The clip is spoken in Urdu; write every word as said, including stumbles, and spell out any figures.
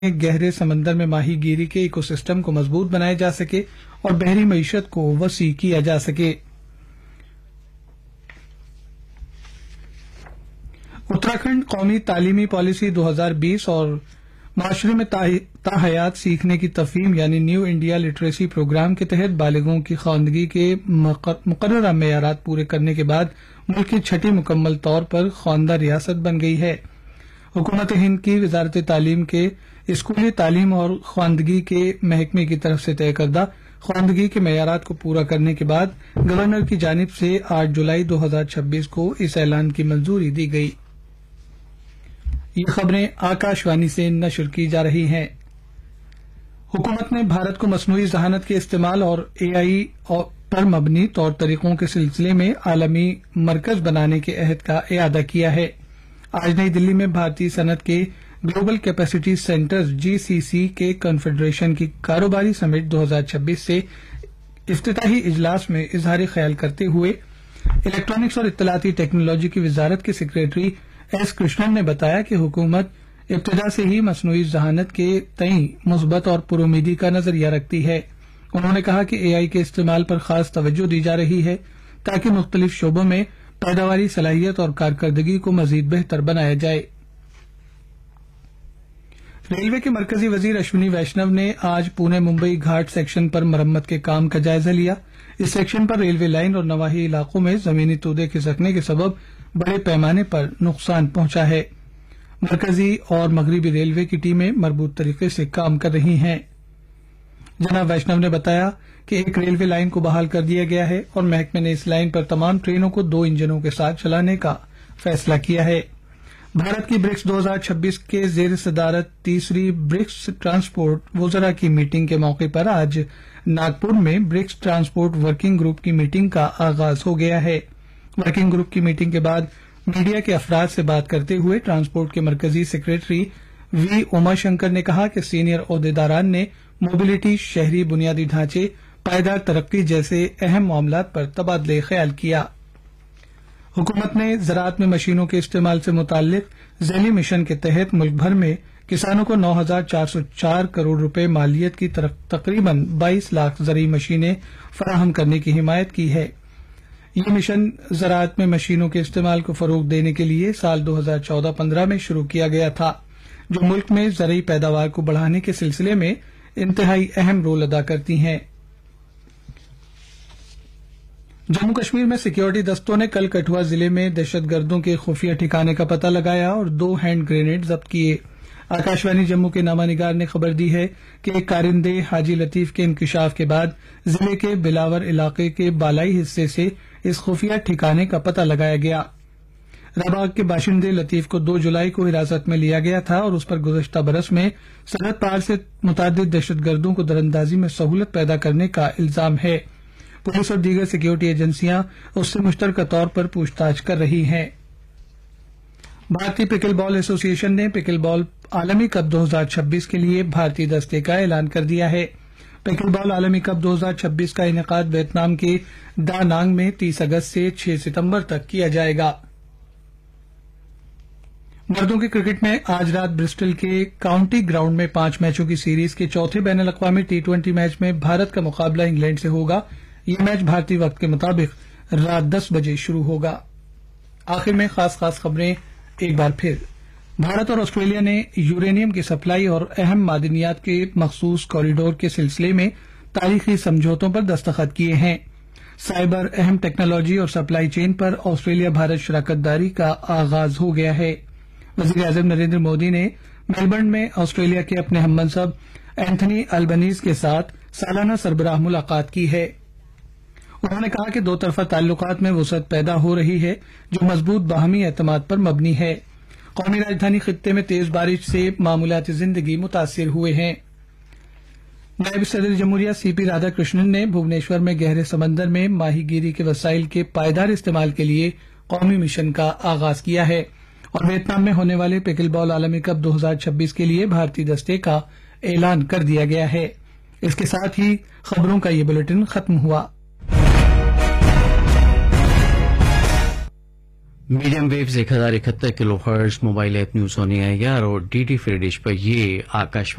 گہرے سمندر میں ماہی گیری کے ایکو سسٹم کو مضبوط بنایا جا سکے اور بحری معیشت کو وسیع کیا جا سکے۔ اتراکھنڈ قومی تعلیمی پالیسی دو ہزار بیس اور معاشرے میں تاحیات سیکھنے کی تفہیم یعنی نیو انڈیا لٹریسی پروگرام کے تحت بالغوں کی خواندگی کے مقررہ معیارات پورے کرنے کے بعد ملک کی چھٹی مکمل طور پر خواندہ ریاست بن گئی ہے۔ حکومت ہند کی وزارت تعلیم کے اسکولی تعلیم اور خواندگی کے محکمے کی طرف سے طے کردہ خواندگی کے معیارات کو پورا کرنے کے بعد گورنر کی جانب سے آٹھ جولائی دو ہزار چھبیس کو اس اعلان کی منظوری دی گئی۔ یہ خبریں آکاش وانی سے نشر کی جا رہی ہیں۔ حکومت نے بھارت کو مصنوعی ذہانت کے استعمال اور اے آئی پر مبنی طور طریقوں کے سلسلے میں عالمی مرکز بنانے کے عہد کا اعادہ کیا ہے۔ آج نئی دلی میں بھارتی صنعت کے گلوبل کیپیسٹی سینٹرز جی سی سی کے کنفیڈریشن کی کاروباری سمٹ دو ہزار چھبیس سے افتتاحی اجلاس میں اظہار خیال کرتے ہوئے الیکٹرانکس اور اطلاعاتی ٹیکنالوجی کی وزارت کے سیکریٹری ایس کرشنن نے بتایا کہ حکومت ابتدا سے ہی مصنوعی ذہانت کے تئیں مثبت اور پرامیدی کا نظریہ رکھتی ہے۔ انہوں نے کہا کہ اے آئی کے استعمال پر خاص توجہ دی جا رہی ہے تاکہ مختلف شعبوں میں پیداواری صلاحیت اور کارکردگی کو مزید بہتر بنایا جائے۔ ریلوے کے مرکزی وزیر اشونی ویشنو نے آج پونے ممبئی گھاٹ سیکشن پر مرمت کے کام کا جائزہ لیا۔ اس سیکشن پر ریلوے لائن اور نواحی علاقوں میں زمینی تودے کھسکنے کے سبب بڑے پیمانے پر نقصان پہنچا ہے۔ مرکزی اور مغربی ریلوے کی ٹیمیں مربوط طریقے سے کام کر رہی ہیں۔ جناب ویشنو نے بتایا کہ ایک ریلوے لائن کو بحال کر دیا گیا ہے اور محکمے نے اس لائن پر تمام ٹرینوں کو دو انجنوں کے ساتھ چلانے کا فیصلہ کیا ہے۔ بھارت کی برکس دو ہزار چھبیس کے زیر صدارت تیسری برکس ٹرانسپورٹ وزراء کی میٹنگ کے موقع پر آج ناگپور میں برکس ٹرانسپورٹ ورکنگ گروپ کی میٹنگ کا آغاز ہو گیا ہے۔ ورکنگ گروپ کی میٹنگ کے بعد میڈیا کے افراد سے بات کرتے ہوئے ٹرانسپورٹ کے مرکزی سیکریٹری وی اما شنکر نے کہا کہ سینئر عہدیداران نے موبلٹی، شہری بنیادی ڈھانچے، پائیدار ترقی جیسے اہم معاملات پر تبادلہ خیال کیا۔ حکومت نے زراعت میں مشینوں کے استعمال سے متعلق ذیلی مشن کے تحت ملک بھر میں کسانوں کو نو ہزار چار سو چار کروڑ روپے مالیت کی تقریباً بائیس لاکھ زرعی مشینیں فراہم کرنے کی حمایت کی ہے۔ یہ مشن زراعت میں مشینوں کے استعمال کو فروغ دینے کے لیے سال دو ہزار چودہ پندرہ میں شروع کیا گیا تھا، جو ملک میں زرعی پیداوار کو بڑھانے کے سلسلے میں انتہائی اہم رول ادا کرتی ہیں۔ جموں کشمیر میں سیکیورٹی دستوں نے کل کٹھوا ضلع میں دہشت گردوں کے خفیہ ٹھکانے کا پتہ لگایا اور دو ہینڈ گرینیڈ ضبط کیے۔ آکاش وانی جموں کے نامہ نگار نے خبر دی ہے کہ ایک کارندے حاجی لطیف کے انکشاف کے بعد ضلع کے بلاور علاقے کے بالائی حصے سے اس خفیہ ٹھکانے کا پتہ لگایا گیا۔ راباغ کے باشندے لطیف کو دو جولائی کو حراست میں لیا گیا تھا اور اس پر گزشتہ برس میں سرحد پار سے متعدد دہشت گردوں کو دراندازی میں سہولت پیدا کرنے کا الزام ہے۔ پولیس اور دیگر سیکیورٹی ایجنسیاں اس سے مشترکہ طور پر پوچھ تاچھ کر رہی ہیں۔ بھارتی پکل بال ایسوسی ایشن نے پکل بال عالمی کپ دو ہزار چھبیس کے لیے بھارتی دستے کا اعلان کر دیا ہے۔ پکل بال عالمی کپ دو ہزار چھبیس کا انعقاد ویتنام کے دا نانگ میں تیس اگست سے چھ ستمبر تک کیا جائے گا۔ مردوں کے کرکٹ میں آج رات برسٹل کے کاؤنٹی گراؤنڈ میں پانچ میچوں کی سیریز کے چوتھے بین الاقوامی ٹی ٹوئنٹی میچ میں بھارت کا مقابلہ انگلینڈ سے ہوگا۔ یہ میچ بھارتی وقت کے مطابق رات دس بجے شروع ہوگا۔ آخر میں خاص خاص خبریں ایک بار پھر۔ بھارت اور آسٹریلیا نے یورینیم کی سپلائی اور اہم معدنیات کے مخصوص کوریڈور کے سلسلے میں تاریخی سمجھوتوں پر دستخط کیے ہیں۔ سائبر اہم ٹیکنالوجی اور سپلائی چین پر آسٹریلیا بھارت شراکت داری کا آغاز ہو گیا ہے۔ وزیر اعظم نریندر مودی نے میلبرن میں آسٹریلیا کے اپنے ہم منصب اینتھنی البنیز کے ساتھ سالانہ سربراہ ملاقات کی ہے۔ انہوں نے کہا کہ دو طرفہ تعلقات میں وسعت پیدا ہو رہی ہے جو مضبوط باہمی اعتماد پر مبنی ہے۔ قومی راجدھانی خطے میں تیز بارش سے معمولات زندگی متاثر ہوئے ہیں۔ نائب صدر جمہوریہ سی پی رادھا کرشنن نے بھونیشور میں گہرے سمندر میں ماہی گیری کے وسائل کے پائیدار استعمال کے لیے قومی مشن کا آغاز کیا ہے اور ویتنام میں ہونے والے پکل بال عالمی کپ دو ہزار چھبیس کے لیے بھارتی دستے کا اعلان کر دیا گیا ہے۔ اس کے ساتھ ہی خبروں کا یہ بلیٹن ختم ہوا۔ میڈیم ویوز ایک ہزار اکہتر کلو ہرٹز موبائل ایپ نیوز سونی ہے یار اور ڈی ڈی فری ڈش پر یہ آکاش